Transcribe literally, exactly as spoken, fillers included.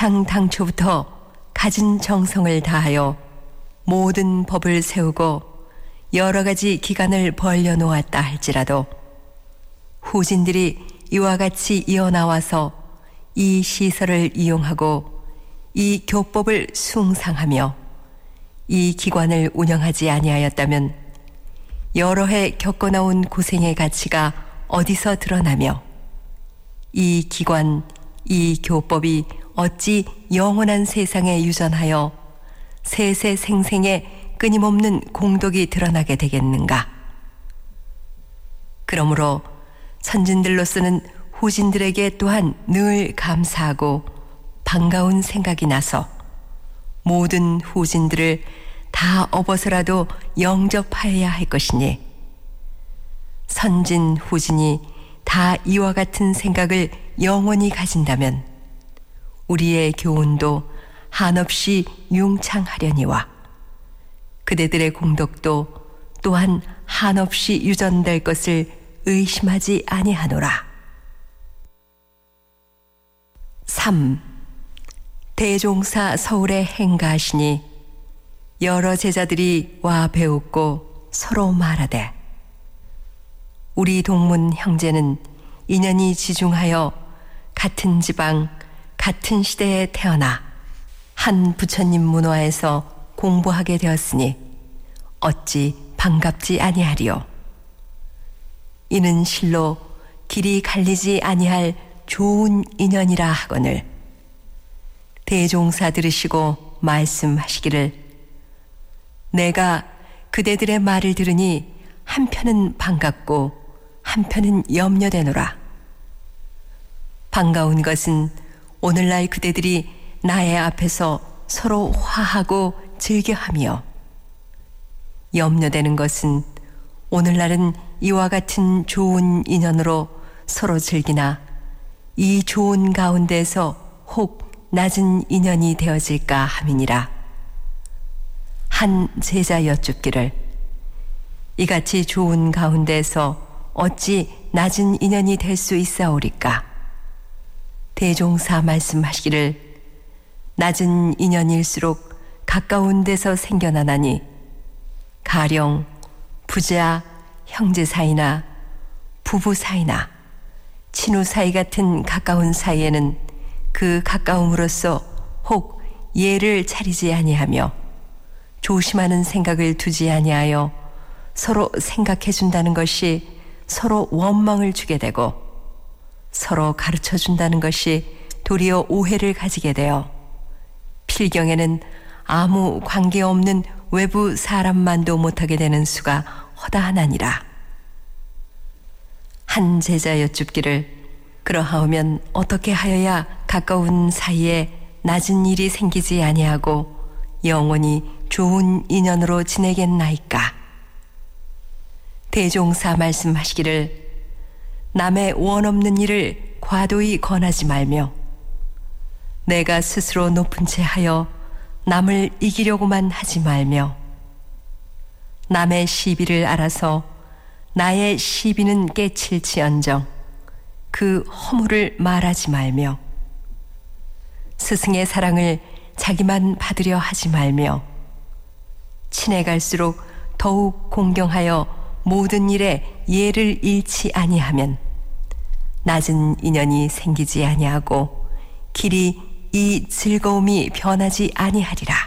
세상 당초부터 가진 정성을 다하여 모든 법을 세우고 여러 가지 기간을 벌려 놓았다 할지라도 후진들이 이와 같이 이어나와서 이 시설을 이용하고 이 교법을 숭상하며 이 기관을 운영하지 아니하였다면 여러 해 겪어나온 고생의 가치가 어디서 드러나며 이 기관, 이 교법이 어찌 영원한 세상에 유전하여 세세 생생의 끊임없는 공덕이 드러나게 되겠는가. 그러므로 선진들로서는 후진들에게 또한 늘 감사하고 반가운 생각이 나서 모든 후진들을 다 업어서라도 영접하여야 할 것이니 선진 후진이 다 이와 같은 생각을 영원히 가진다면 우리의 교훈도 한없이 융창하려니와 그대들의 공덕도 또한 한없이 유전될 것을 의심하지 아니하노라. 삼. 대종사 서울에 행가하시니 여러 제자들이 와 배웠고 서로 말하되 우리 동문 형제는 인연이 지중하여 같은 지방 같은 시대에 태어나 한 부처님 문화에서 공부하게 되었으니 어찌 반갑지 아니하리요. 이는 실로 길이 갈리지 아니할 좋은 인연이라 하거늘 대종사 들으시고 말씀하시기를 내가 그대들의 말을 들으니 한편은 반갑고 한편은 염려되노라. 반가운 것은 오늘날 그대들이 나의 앞에서 서로 화하고 즐겨하며 염려되는 것은 오늘날은 이와 같은 좋은 인연으로 서로 즐기나 이 좋은 가운데서 혹 낮은 인연이 되어질까 함이니라. 한 제자 여쭙기를 이같이 좋은 가운데서 어찌 낮은 인연이 될 수 있사오리까? 대종사 말씀하시기를 낮은 인연일수록 가까운 데서 생겨나나니 가령 부자, 형제 사이나 부부 사이나 친후 사이 같은 가까운 사이에는 그 가까움으로써 혹 예를 차리지 아니하며 조심하는 생각을 두지 아니하여 서로 생각해 준다는 것이 서로 원망을 주게 되고 서로 가르쳐 준다는 것이 도리어 오해를 가지게 되어 필경에는 아무 관계없는 외부 사람만도 못하게 되는 수가 허다하나니라. 한 제자 여쭙기를 그러하오면 어떻게 하여야 가까운 사이에 낮은 일이 생기지 아니하고 영원히 좋은 인연으로 지내겠나이까? 대종사 말씀하시기를 남의 원 없는 일을 과도히 권하지 말며 내가 스스로 높은 채 하여 남을 이기려고만 하지 말며 남의 시비를 알아서 나의 시비는 깨칠지언정 그 허물을 말하지 말며 스승의 사랑을 자기만 받으려 하지 말며 친해갈수록 더욱 공경하여 모든 일에 예를 잃지 아니하면 낮은 인연이 생기지 아니하고 길이 이 즐거움이 변하지 아니하리라.